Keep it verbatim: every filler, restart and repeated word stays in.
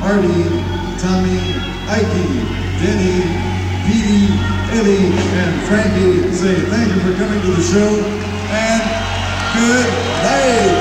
Marty, Tommy, Ike, Denny, Petey, Eddie, and Frankie say thank you for coming to the show, and good night.